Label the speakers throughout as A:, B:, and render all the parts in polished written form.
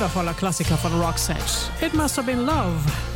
A: Voller Klassiker von Roxette. It Must Have Been Love.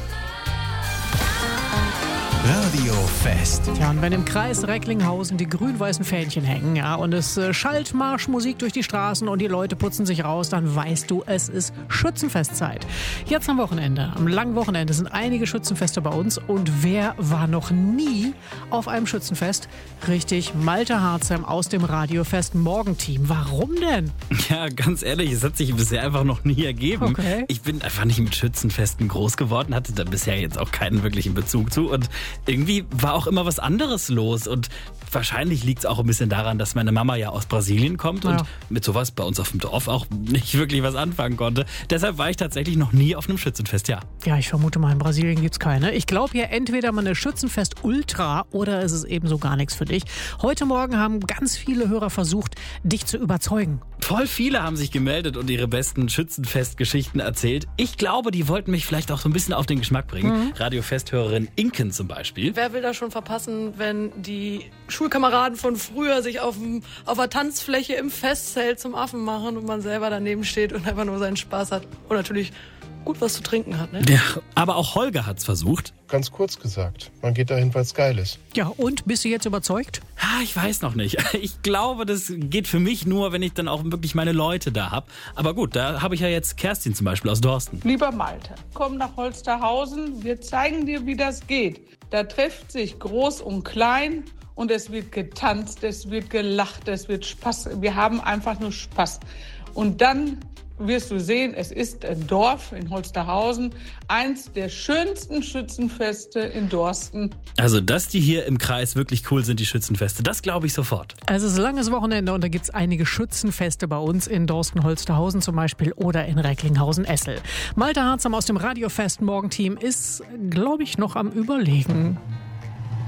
B: Radiofest.
A: Ja, und wenn im Kreis Recklinghausen die grün-weißen Fähnchen hängen, ja, und es schallt Marschmusik durch die Straßen und die Leute putzen sich raus, dann weißt du, es ist Schützenfestzeit. Jetzt am Wochenende, am langen Wochenende, sind einige Schützenfeste bei uns. Und wer war noch nie auf einem Schützenfest? Richtig, Malte Harzheim aus dem Radiofest Morgenteam. Warum denn?
C: Ja, ganz ehrlich, es hat sich bisher einfach noch nie ergeben.
A: Okay.
C: Ich bin einfach nicht mit Schützenfesten groß geworden, hatte da bisher jetzt auch keinen wirklichen Bezug zu. Und irgendwie war auch immer was anderes los. Und wahrscheinlich liegt es auch ein bisschen daran, dass meine Mama ja aus Brasilien kommt und mit sowas bei uns auf dem Dorf auch nicht wirklich was anfangen konnte. Deshalb war ich tatsächlich noch nie auf einem Schützenfest, ja.
A: Ja, ich vermute mal, in Brasilien gibt's keine. Ich glaube ja, entweder man ist Schützenfest Ultra oder es ist eben so gar nichts für dich. Heute Morgen haben ganz viele Hörer versucht, dich zu überzeugen.
C: Voll viele haben sich gemeldet und ihre besten Schützenfestgeschichten erzählt. Ich glaube, die wollten mich vielleicht auch so ein bisschen auf den Geschmack bringen. Radiofesthörerin Inken zum Beispiel.
D: Wer will das schon verpassen, wenn die Schulkameraden von früher sich auf der Tanzfläche im Festzelt zum Affen machen und man selber daneben steht und einfach nur seinen Spaß hat und natürlich gut was zu trinken hat, ne?
C: Ja, aber auch Holger hat's versucht.
E: Ganz kurz gesagt, man geht dahin, weil es geil ist.
A: Ja, und bist du jetzt überzeugt?
C: Ich weiß noch nicht. Ich glaube, das geht für mich nur, wenn ich dann auch wirklich meine Leute da habe. Aber gut, da habe ich ja jetzt Kerstin zum Beispiel aus Dorsten.
F: Lieber Malte, komm nach Holsterhausen, wir zeigen dir, wie das geht. Da trifft sich Groß und Klein und es wird getanzt, es wird gelacht, es wird Spaß. Wir haben einfach nur Spaß. Und dann wirst du sehen, es ist ein Dorf in Holsterhausen, eins der schönsten Schützenfeste in Dorsten.
C: Also, dass die hier im Kreis wirklich cool sind, die Schützenfeste, das glaube ich sofort.
A: Es ist ein langes Wochenende und da gibt's einige Schützenfeste bei uns in Dorsten-Holsterhausen zum Beispiel oder in Recklinghausen-Essel. Malte Harzheim aus dem Radiofest Morgenteam ist, glaube ich, noch am Überlegen.